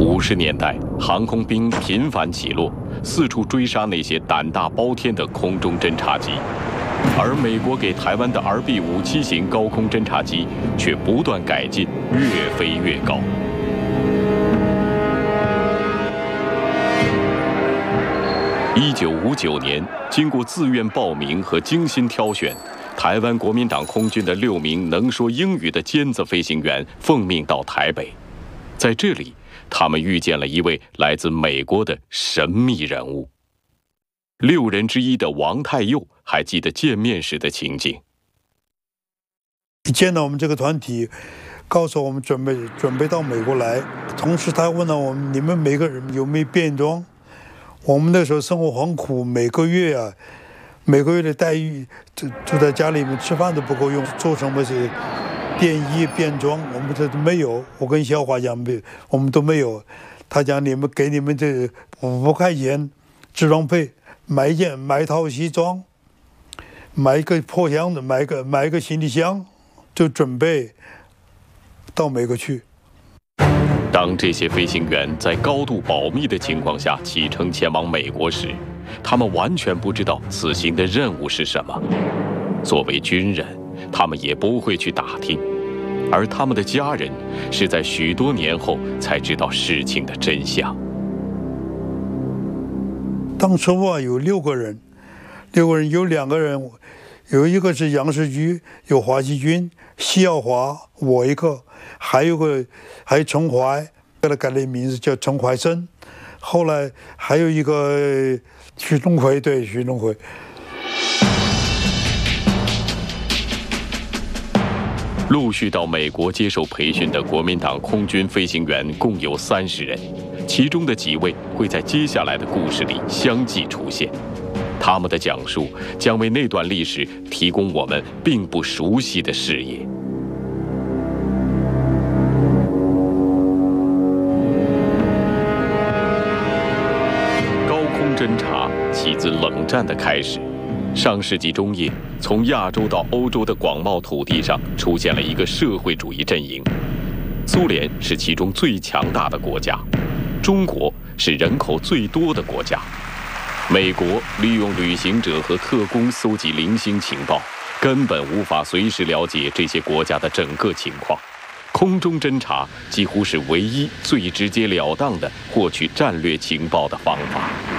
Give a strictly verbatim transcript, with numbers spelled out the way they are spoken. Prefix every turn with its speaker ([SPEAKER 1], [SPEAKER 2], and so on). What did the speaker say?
[SPEAKER 1] 五十年代，航空兵频繁起落，四处追杀那些胆大包天的空中侦察机，而美国给台湾的 R B 五七型高空侦察机却不断改进，越飞越高。一九五九年，经过自愿报名和精心挑选，台湾国民党空军的六名能说英语的尖子飞行员奉命到台北，在这里，他们遇见了一位来自美国的神秘人物。六人之一的王太佑还记得见面时的情景。
[SPEAKER 2] 一见到我们这个团体，告诉我们准备准备到美国来，同时他问了我们：你们每个人有没有便装？我们那时候生活很苦，每个月啊，每个月的待遇，住住在家里面吃饭都不够用，做什么是便衣便装，我们这都没有。我跟小华讲，没，我们都没有。他讲你们给你们这五块钱治装费，买一件买一套西装，买一个破箱子，买一个买一个行李箱，就准备到美国去。
[SPEAKER 1] 当这些飞行员在高度保密的情况下启程前往美国时，他们完全不知道此行的任务是什么。作为军人，他们也不会去打听，而他们的家人是在许多年后才知道事情的真相。
[SPEAKER 2] 当初啊，有六个人，六个人有两个人，有一个是杨世居，有华西军、西耀华，我一个，还有个还有陈怀，给他改了名字叫陈怀生。后来还有一个徐东辉，对，徐东辉。
[SPEAKER 1] 陆续到美国接受培训的国民党空军飞行员共有三十人，其中的几位会在接下来的故事里相继出现。他们的讲述将为那段历史提供我们并不熟悉的视野。高空侦察起自冷战的开始。上世纪中叶，从亚洲到欧洲的广袤土地上出现了一个社会主义阵营。苏联是其中最强大的国家，中国是人口最多的国家。美国利用旅行者和特工搜集零星情报，根本无法随时了解这些国家的整个情况。空中侦察几乎是唯一最直截了当的获取战略情报的方法。